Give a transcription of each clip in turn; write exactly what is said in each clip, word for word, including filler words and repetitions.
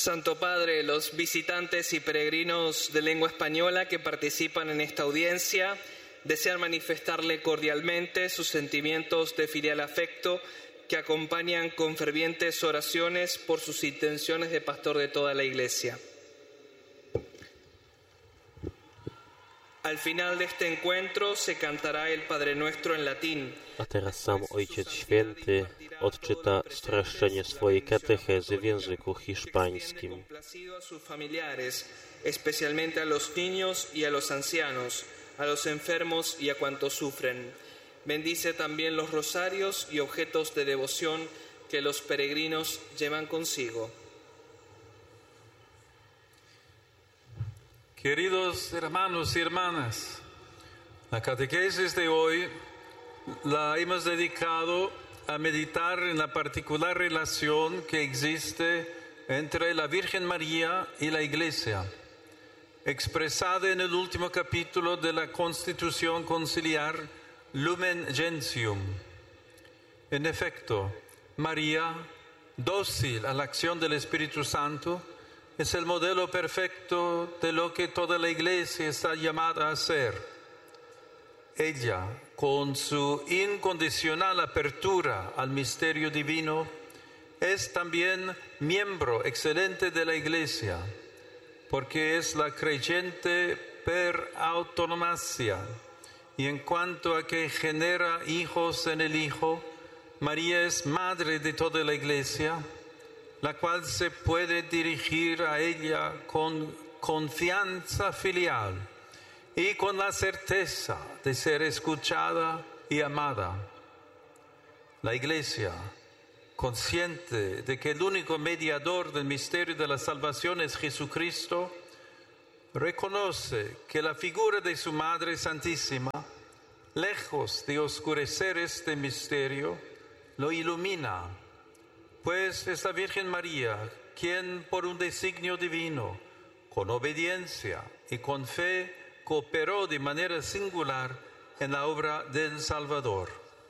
Santo Padre, los visitantes y peregrinos de lengua española que participan en esta audiencia desean manifestarle cordialmente sus sentimientos de filial afecto que acompañan con fervientes oraciones por sus intenciones de pastor de toda la Iglesia. Al final de este encuentro se cantará el Padre Nuestro en latín. A teraz sam Ojciec Święty odczyta streszczenie swojej katechezy w języku hiszpańskim. A sus familiares, especialmente a los niños y a los ancianos, a los enfermos y a cuantos sufren. Bendice también los rosarios y objetos de devoción que los peregrinos llevan consigo. Queridos hermanos y hermanas, la catequesis de hoy la hemos dedicado a meditar en la particular relación que existe entre la Virgen María y la Iglesia, expresada en el último capítulo de la Constitución Conciliar Lumen Gentium. En efecto, María, dócil a la acción del Espíritu Santo, es el modelo perfecto de lo que toda la Iglesia está llamada a ser. Ella, con su incondicional apertura al misterio divino, es también miembro excelente de la Iglesia, porque es la creyente per autonomacia, y en cuanto a que genera hijos en el Hijo, María es madre de toda la Iglesia, la cual se puede dirigir a ella con confianza filial y con la certeza de ser escuchada y amada. La Iglesia, consciente de que el único mediador del misterio de la salvación es Jesucristo, reconoce que la figura de su Madre Santísima, lejos de oscurecer este misterio, lo ilumina. Pues es la Virgen María quien, por un designio divino, con obediencia y con fe, cooperó de manera singular en la obra del Salvador.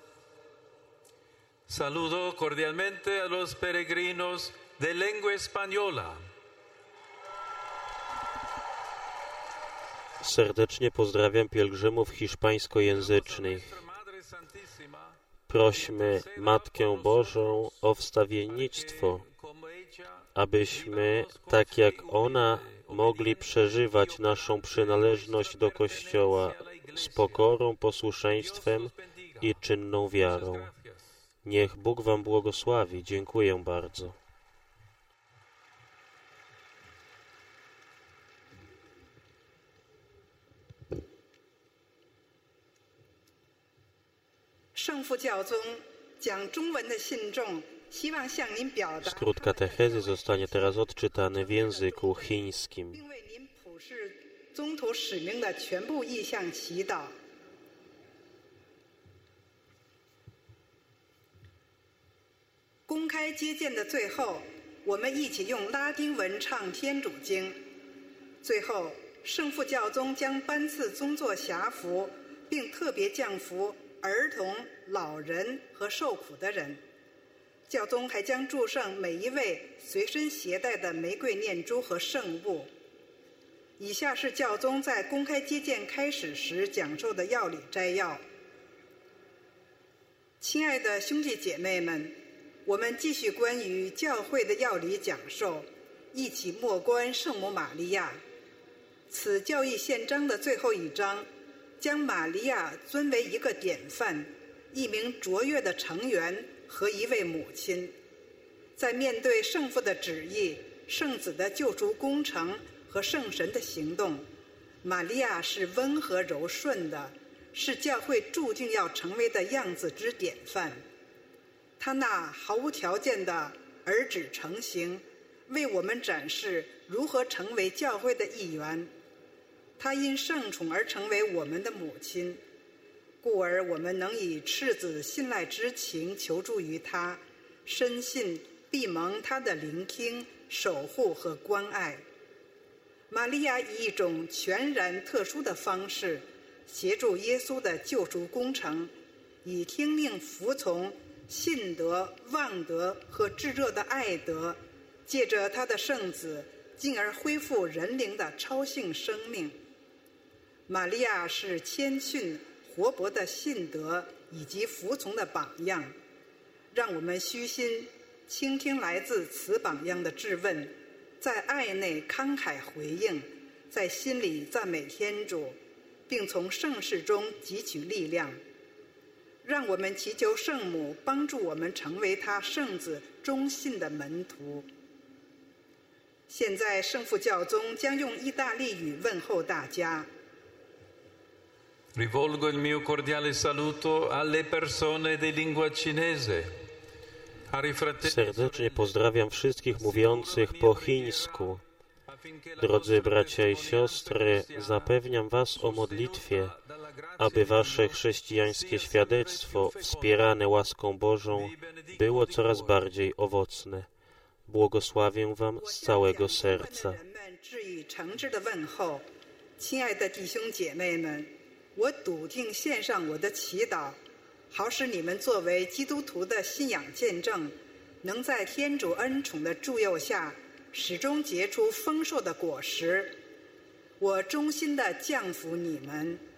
Saludo cordialmente a los peregrinos de lengua española. Serdecznie pozdrawiam pielgrzymów hiszpańskojęzycznych. Prośmy Matkę Bożą o wstawiennictwo, abyśmy, tak jak ona, mogli przeżywać naszą przynależność do Kościoła z pokorą, posłuszeństwem i czynną wiarą. Niech Bóg wam błogosławi. Dziękuję bardzo. 圣父教宗讲中文的信众希望向您表达 Skrót katechezy zostanie teraz odczytany w języku chińskim. 并为您普世宗徒使命的全部意向祈祷。公开接见的最后，我们一起用拉丁文唱天主经。最后，圣父教宗将颁赐宗座辖服，并特别降服儿童、老人和受苦的人。教宗还将祝圣每一位随身携带的玫瑰念珠和圣物。以下是教宗在公开接见开始时讲授的要理摘要。亲爱的兄弟姐妹们，我们继续关于教会的要理讲授，一起默观圣母玛利亚。此教义宪章的最后一章将玛利亚尊为一个典范，一名卓越的成员和一位母亲。在面对圣父的旨意、圣子的救赎工程和圣神的行动，玛利亚是温和柔顺的，是教会注定要成为的样子之典范。她那毫无条件的儿子成行，为我们展示如何成为教会的一员。她因圣宠而成为我们的母亲，故而我们能以赤子信赖之情求助于她，深信必蒙她的聆听、守护和关爱。玛利亚以一种全然特殊的方式协助耶稣的救赎工程，以听命服从、信德、望德和炙热的爱德， 借着他的圣子，进而恢复人灵的超性生命。玛利亚是谦逊、活泼的信德以及服从的榜样，让我们虚心倾听来自此榜样的质问，在爱内慷慨回应，在心里赞美天主，并从圣事中汲取力量。让我们祈求圣母帮助我们成为她圣子忠信的门徒。现在圣父教宗将用意大利语问候大家。 Rivolgo il mio cordiale saluto alle persone di lingua cinese. Serdecznie pozdrawiam wszystkich mówiących po chińsku. Drodzy bracia i siostry, zapewniam was o modlitwie, aby wasze chrześcijańskie świadectwo, wspierane łaską Bożą, było coraz bardziej owocne. Błogosławię wam z całego serca. 亲爱的弟兄姐妹们，我笃定献上我的祈祷，好使你们作为基督徒的信仰见证，能在天主恩宠的助佑下，始终结出丰硕的果实。我衷心地降服你们。